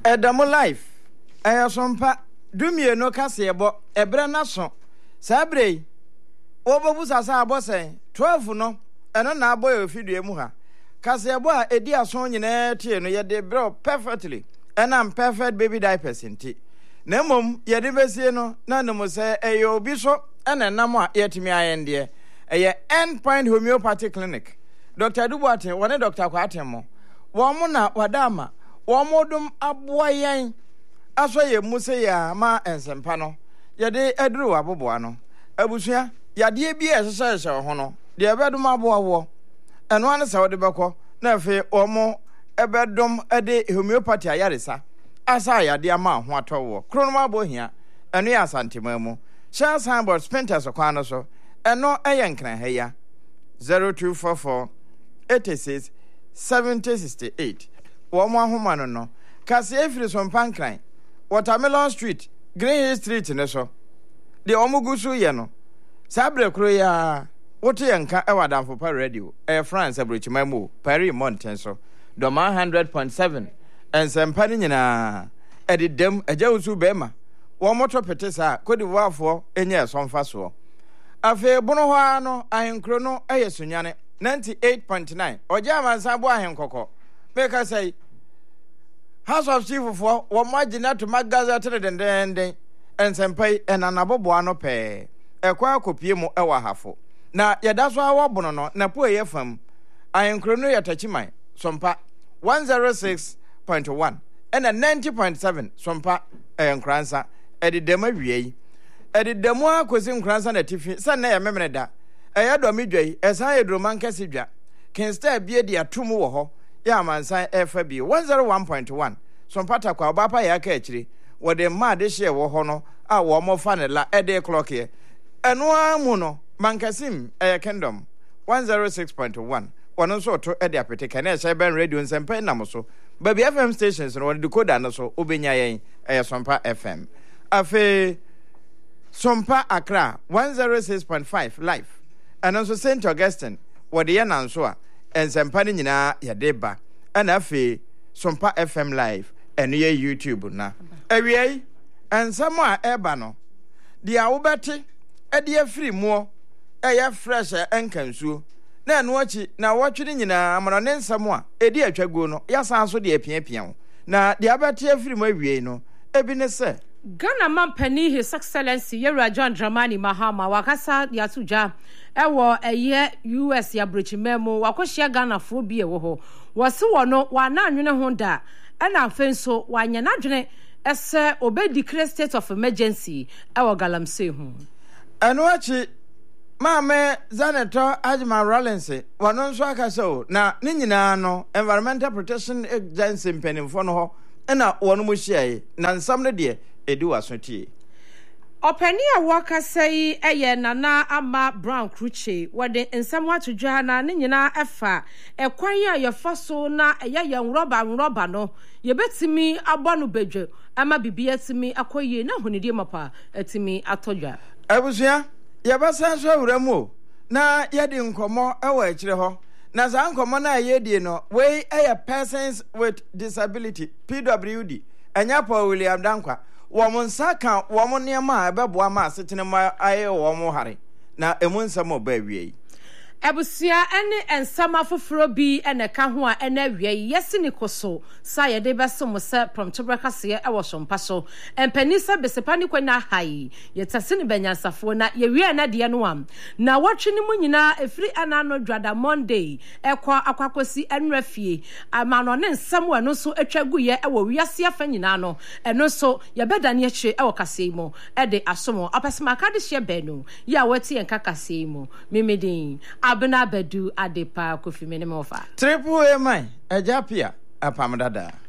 Edamo life. Sompa. Dumie no kasebo. Ebre naso. Sabre. Obobusa sa abose. 12 no. Eno na aboy ofidue mu ha. Kasebo a edi aso nyina tie no yede bro perfectly. I'm perfect baby diapers inti. Nemom yede besie no na no se eyo obi so ena nam a yetimi ayende. Eye Endpoint Homeopathy Clinic. Dr. Dubuate, one Dr. Kwatemo. Womo na wadama. Womodum aboa yen. Aso ye muse ya ma ensempa no. Yede eduru aboboa no. Abusua yade bi ehsese ho no. De ebedum aboa wo. Eno ane se wode beko na afi omo ebedum ede homeopathy ayaresa. Asa yade ama ho atowo. Kronoma bohia. Eno ya santemamu. Share signboard Spinters okwana so. Eno eyenkran heya 0244 86 7068 womo ahoma no kase efiri so mpankran Watermelon Street Green Hill Street ne so de omugusu ye no sabre kro ya wote yenka ewadamfo pa radio France abrochimamu Paris Mountain so doma 100.7 ensempa ni nyina edidem ajawusu bema womo topete sa kodiwafo enye somfa so afe bono ho ano ahenkro no eyesunyane 98.9 oja mansa bo ahenkoko make say House of Chief for wo magina to magaza tredenden ensempai enanabobo ano pe ekwa akopie mu ewa hafo na yeda so awo bono no na po eyefam ahenkro no yatachiman sompa 106.1 and 90.7 sompa enkransa edidema wiei edidemu akosi nkransa na tifi sanna ya memene da eya midwei esan edroman kase dwa kinsta bie dia tumu wo ho ya mansan efa bi 101.1 sompata kwa obapa ya ka akiri wo de ma de hye wo ho no a wo mo fa ne la ede clock ye eno amu no mankasim kingdom 106.1 wono so to ede apete kana hye ben radio nsempa na mo so baby FM stations no de decoder no so obenya yen sompa FM afe Sompa Accra 106.5 live and also St. Augustine wode ye nanso a ensempa ni nyina ya deba and afi Sompa FM live and ye YouTube na awie ensamo a eba no dia wo beti e de free mo eye fresh enkansuo na eno achi na wotwe nyina amano ne nsamo a edi atwago no ya san so de apiapia na dia beti free mo awie no ebi ne se Ghana Mampani His Excellency Yera John Dramani Mahama wakasa yatuja ewo eye US ya Brichimemo wakohia Ghana fo bi ewo ho wose wono wana anwene ho da na afenso wanya nadwene ese obediclare state of emergency ewo galamsey ho eno achi Mame Zaneto Ajma Rollins wano nso akaso na ne nyina no Environmental Protection Agency mpanimfo no ho na wono mo hyiae na nsam ne de edu asotie Openi a waka say eye Nana Ama Brown Kruche wode nsam watodwa na ne nyina efa ekwan ya yefa so na eye nroba no yebetimi abonu bedwe ama bibia timi akoye na honidie mapa atimi atodwa abusua yebasa so awuramu na yedi nkomo ewa akire ho na za nkomo na yedie no we eye persons with disability PWD anya Paul William Dankwa womonsa kan womon niam a beboa ma asetene ma aye womo hare na emunsam oba wie Ebusia ene ensama foforo bi ene ka ho a ene awie yesi ni koso sa ye de besom se promtobrekase e wo sompa so empanisa besepani kwanya hai yetase ne banyansafo na ye wie na de no am na wotwe ni munyina efiri anano dwada Monday ekwa akwakosi enrafie amano ne nsam wano so atwagu ye e wo wiase afa nyina no eno so ye bedane ahwe e wo kasei mo e de asomo apesema ka de hye benu ya wati enka kasei mo memedin Abena Bedu Adepa Kofi Menemofa. Triple A man, a japia, a pamadada.